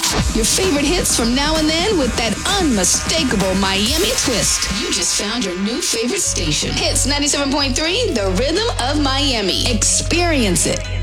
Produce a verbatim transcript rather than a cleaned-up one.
Your favorite hits from now and then with that unmistakable Miami twist. You just found your new favorite station. Hits ninety-seven point three, the rhythm of Miami. Experience it.